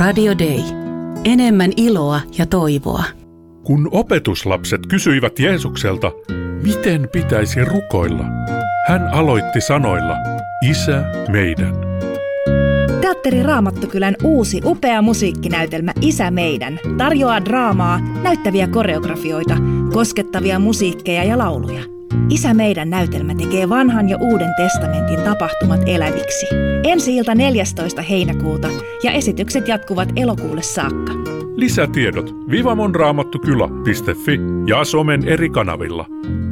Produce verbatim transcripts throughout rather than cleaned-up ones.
Radio Day. Enemmän iloa ja toivoa. Kun opetuslapset kysyivät Jeesukselta, miten pitäisi rukoilla, hän aloitti sanoilla, Isä meidän. Teatteri Raamattokylän uusi upea musiikkinäytelmä Isä meidän tarjoaa draamaa, näyttäviä koreografioita, koskettavia musiikkeja ja lauluja. Isä meidän näytelmä tekee vanhan ja uuden testamentin tapahtumat eläviksi. Ensi-ilta neljästoista heinäkuuta ja esitykset jatkuvat elokuulle saakka. Lisätiedot vivamonraamattokylä piste fi ja somen eri kanavilla.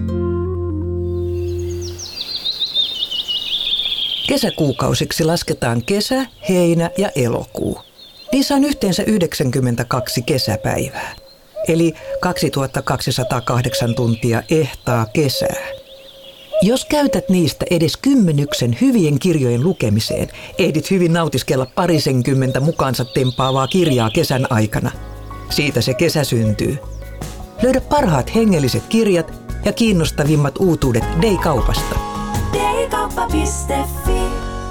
Kesäkuukausiksi lasketaan kesä, heinä ja elokuu. Niissä on yhteensä yhdeksänkymmentäkaksi kesäpäivää, eli kaksituhattakaksisataakahdeksan tuntia ehtaa kesää. Jos käytät niistä edes kymmenyksen hyvien kirjojen lukemiseen, ehdit hyvin nautiskella parisenkymmentä mukaansa tempaavaa kirjaa kesän aikana. Siitä se kesä syntyy. Löydä parhaat hengelliset kirjat ja kiinnostavimmat uutuudet Day-kaupasta. Daykauppa piste fi.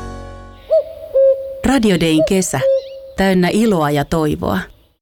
Radio Dayn kesä. Täynnä iloa ja toivoa.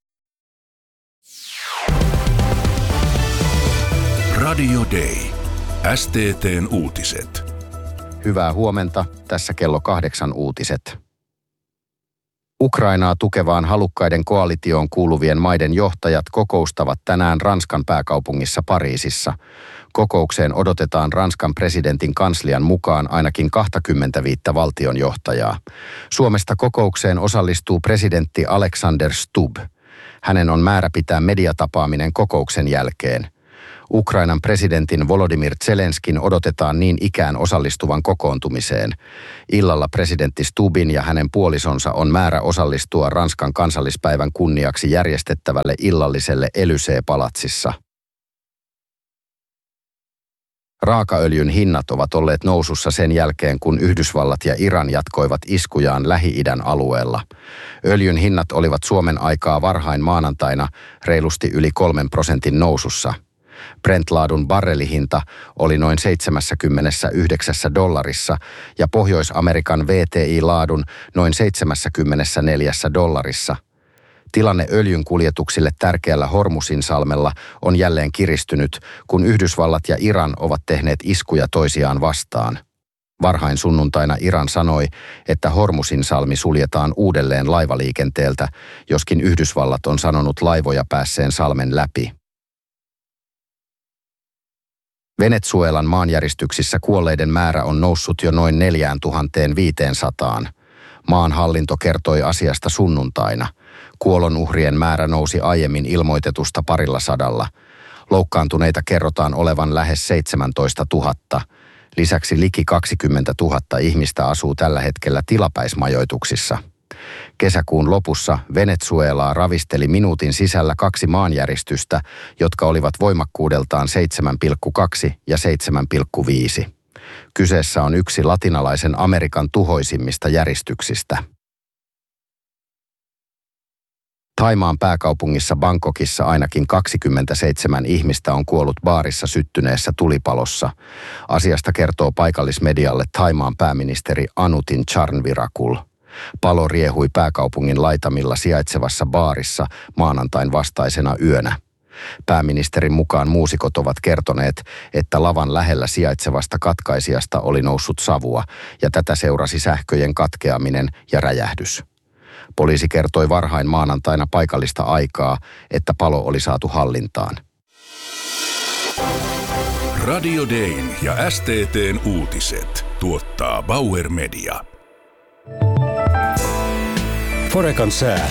Radio Day. S T T:n uutiset. Hyvää huomenta. Tässä kello kahdeksan uutiset. Ukrainaa tukevaan halukkaiden koalitioon kuuluvien maiden johtajat kokoustavat tänään Ranskan pääkaupungissa Pariisissa. Kokoukseen odotetaan Ranskan presidentin kanslian mukaan ainakin kaksikymmentäviisi valtionjohtajaa. Suomesta kokoukseen osallistuu presidentti Alexander Stubb. Hänen on määrä pitää mediatapaaminen kokouksen jälkeen. Ukrainan presidentin Volodymyr Zelenskin odotetaan niin ikään osallistuvan kokoontumiseen. Illalla presidentti Stubbin ja hänen puolisonsa on määrä osallistua Ranskan kansallispäivän kunniaksi järjestettävälle illalliselle Élysée-palatsissa. Raakaöljyn hinnat ovat olleet nousussa sen jälkeen, kun Yhdysvallat ja Iran jatkoivat iskujaan Lähi-idän alueella. Öljyn hinnat olivat Suomen aikaa varhain maanantaina reilusti yli kolmen prosentin nousussa. Brent-laadun barrelihinta oli noin seitsemänkymmentäyhdeksän dollarissa ja Pohjois-Amerikan V T I-laadun noin seitsemänkymmentäneljä dollarissa. Tilanne öljyn kuljetuksille tärkeällä Hormuzinsalmella on jälleen kiristynyt, kun Yhdysvallat ja Iran ovat tehneet iskuja toisiaan vastaan. Varhain sunnuntaina Iran sanoi, että Hormuzinsalmi suljetaan uudelleen laivaliikenteeltä, joskin Yhdysvallat on sanonut laivoja päässeen salmen läpi. Venezuelan maanjäristyksissä kuolleiden määrä on noussut jo noin neljätuhatta viisisataa. Maan hallinto kertoi asiasta sunnuntaina. Kuolonuhrien määrä nousi aiemmin ilmoitetusta parilla sadalla. Loukkaantuneita kerrotaan olevan lähes seitsemäntoista tuhatta. Lisäksi liki kaksikymmentätuhatta ihmistä asuu tällä hetkellä tilapäismajoituksissa. Kesäkuun lopussa Venezuelaa ravisteli minuutin sisällä kaksi maanjäristystä, jotka olivat voimakkuudeltaan seitsemän pilkku kaksi ja seitsemän pilkku viisi. Kyseessä on yksi latinalaisen Amerikan tuhoisimmista järistyksistä. Thaimaan pääkaupungissa Bangkokissa ainakin kaksikymmentäseitsemän ihmistä on kuollut baarissa syttyneessä tulipalossa. Asiasta kertoo paikallismedialle Thaimaan pääministeri Anutin Charnvirakul. Palo riehui pääkaupungin laitamilla sijaitsevassa baarissa maanantain vastaisena yönä. Pääministerin mukaan muusikot ovat kertoneet, että lavan lähellä sijaitsevasta katkaisijasta oli noussut savua ja tätä seurasi sähköjen katkeaminen ja räjähdys. Poliisi kertoi varhain maanantaina paikallista aikaa, että palo oli saatu hallintaan. Radio Dayn ja S T T:n uutiset tuottaa Bauer Media. Forecan sää.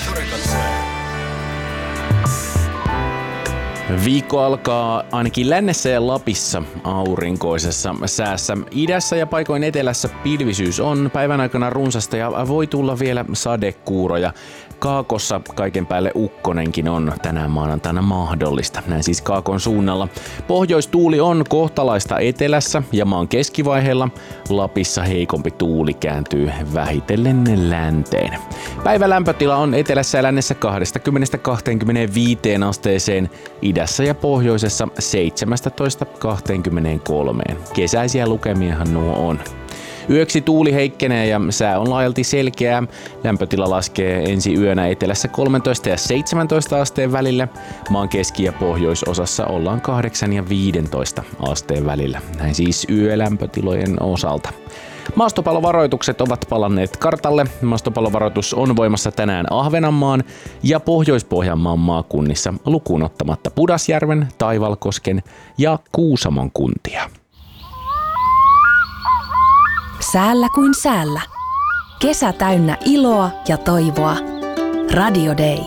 Viikko alkaa ainakin lännessä ja Lapissa aurinkoisessa säässä. Idässä ja paikoin etelässä pilvisyys on päivän aikana runsasta ja voi tulla vielä sadekuuroja. Kaakossa kaiken päälle ukkonenkin on tänään maanantaina mahdollista. Näin siis Kaakon suunnalla. Pohjoistuuli on kohtalaista etelässä ja maan keskivaiheella. Lapissa heikompi tuuli kääntyy vähitellen länteen. Päivän lämpötila on etelässä ja lännessä kaksikymmentä kaksikymmentäviisi asteeseen. Idässä ja pohjoisessa seitsemäntoista kaksikymmentäkolme. Kesäisiä lukemiahan nuo on. Yöksi tuuli heikkenee ja sää on laajalti selkeää. Lämpötila laskee ensi yönä etelässä kolmetoista ja seitsemäntoista asteen välillä. Maan keski- ja pohjoisosassa ollaan kahdeksan ja viisitoista asteen välillä. Näin siis yölämpötilojen osalta. Maastopallovaroitukset ovat palanneet kartalle. Maastopallovaroitus on voimassa tänään Ahvenanmaan ja Pohjois-Pohjanmaan maakunnissa lukuun ottamatta Pudasjärven, Taivalkosken ja Kuusamon kuntia. Säällä kuin säällä. Kesä täynnä iloa ja toivoa. Radio Day.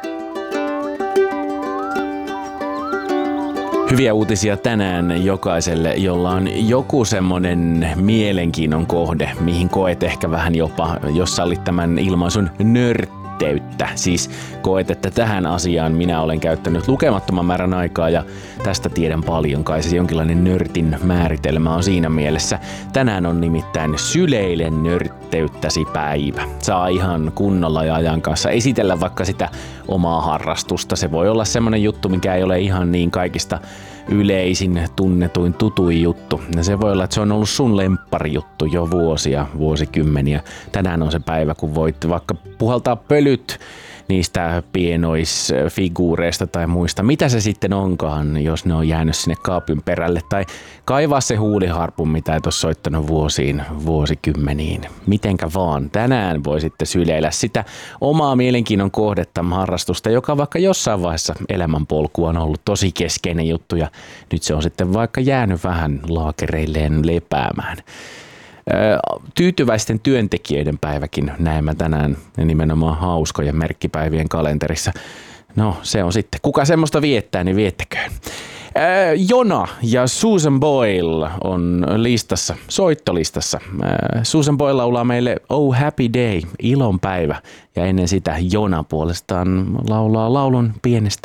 Hyviä uutisia tänään jokaiselle, jolla on joku semmonen mielenkiinnon kohde, mihin koet ehkä vähän jopa, jos sallit tämän ilmaisun, nörtteyttä. Siis koet, että tähän asiaan minä olen käyttänyt lukemattoman määrän aikaa ja tästä tiedän paljon. Kai se jonkinlainen nörtin määritelmä on siinä mielessä. Tänään on nimittäin Syleile nörtteyttäsi päivä. Saa ihan kunnolla ja ajan kanssa esitellä vaikka sitä omaa harrastusta. Se voi olla semmonen juttu, mikä ei ole ihan niin kaikista yleisin, tunnetuin, tutuin juttu. Ja se voi olla, että se on ollut sun lempparijuttu jo vuosia, vuosikymmeniä. Tänään on se päivä, kun voit vaikka puhaltaa pölyt niistä pienoisfiguureista tai muista. Mitä se sitten onkaan, jos ne on jäänyt sinne kaapin perälle. Tai kaivaa se huuliharpun, mitä et ole soittanut vuosiin, vuosikymmeniin. Mitenkä vaan. Tänään voi sitten syleillä sitä omaa mielenkiinnon kohdetta, harrastusta, joka vaikka jossain vaiheessa elämänpolkua on ollut tosi keskeinen juttu. Ja nyt se on sitten vaikka jäänyt vähän laakereilleen lepäämään. Tyytyväisten työntekijöiden päiväkin näemme tänään nimenomaan hauskojen merkkipäivien kalenterissa. No se on sitten. Kuka semmoista viettää, niin viettäköön. Jona ja Susan Boyle on listassa, soittolistassa. Susan Boyle laulaa meille Oh Happy Day, ilon päivä. Ja ennen sitä Jona puolestaan laulaa laulun pienestä